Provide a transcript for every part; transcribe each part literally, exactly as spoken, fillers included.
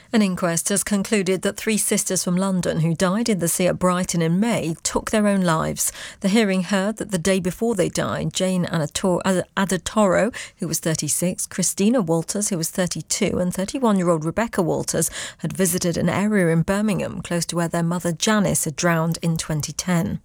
An inquest has concluded that three sisters from London who died in the sea at Brighton in May took their own lives. The hearing heard that the day before they died, Jane Adetoro, who was thirty-six, Christina Walters, who was thirty-two, and thirty-one-year-old Rebecca Walters had visited an area in Birmingham close to where their mother Janice had drowned in twenty ten.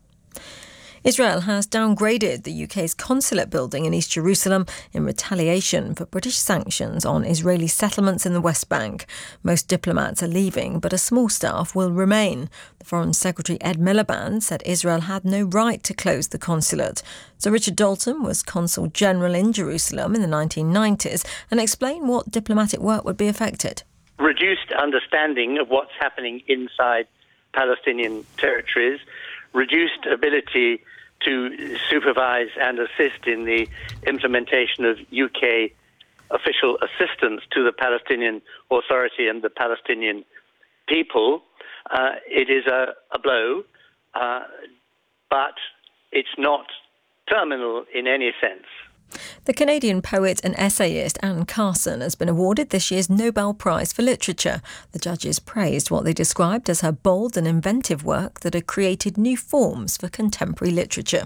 Israel has downgraded the U K's consulate building in East Jerusalem in retaliation for British sanctions on Israeli settlements in the West Bank. Most diplomats are leaving, but a small staff will remain. The Foreign Secretary Ed Miliband said Israel had no right to close the consulate. Sir Richard Dalton was Consul General in Jerusalem in the nineteen nineties and explained what diplomatic work would be affected. Reduced understanding of what's happening inside Palestinian territories, reduced ability to supervise and assist in the implementation of U K official assistance to the Palestinian Authority and the Palestinian people. Uh, it is a, a blow, uh, but it's not terminal in any sense. The Canadian poet and essayist Anne Carson has been awarded this year's Nobel Prize for Literature. The judges praised what they described as her bold and inventive work that had created new forms for contemporary literature.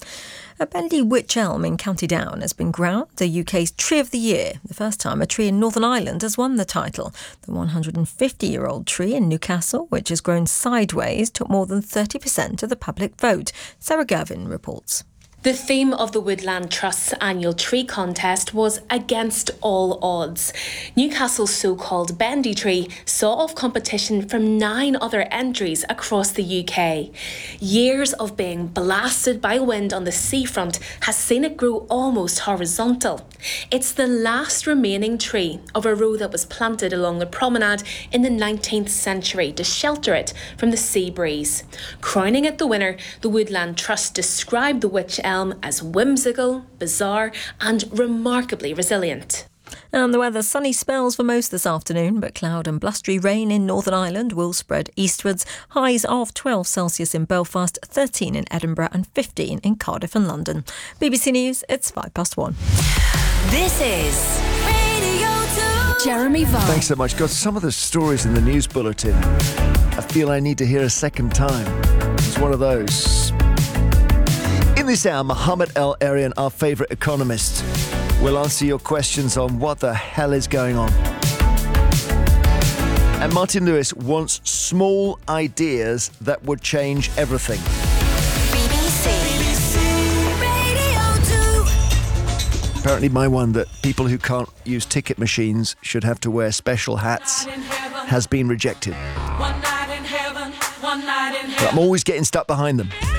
A bendy wych elm in County Down has been crowned the U K's Tree of the Year, the first time a tree in Northern Ireland has won the title. The one hundred fifty-year-old tree in Newcastle, which has grown sideways, took more than thirty percent of the public vote. Sarah Gavin reports. The theme of the Woodland Trust's annual tree contest was against all odds. Newcastle's so-called bendy tree saw off competition from nine other entries across the U K. Years of being blasted by wind on the seafront has seen it grow almost horizontal. It's the last remaining tree of a row that was planted along the promenade in the nineteenth century to shelter it from the sea breeze. Crowning it the winner, the Woodland Trust described the wych elm as whimsical, bizarre and remarkably resilient. And the weather, sunny spells for most this afternoon, but cloud and blustery rain in Northern Ireland will spread eastwards. Highs of twelve Celsius in Belfast, thirteen in Edinburgh and fifteen in Cardiff and London. B B C News, it's five past one. This is Radio two. Jeremy Vine. Thanks so much. Got some of the stories in the news bulletin I feel I need to hear a second time. It's one of those. In this hour, Mohammed El-Erian, our favourite economist, will answer your questions on what the hell is going on. And Martin Lewis wants small ideas that would change everything. B B C. B B C Radio two. Apparently my one that people who can't use ticket machines should have to wear special hats has been rejected. But I'm always getting stuck behind them.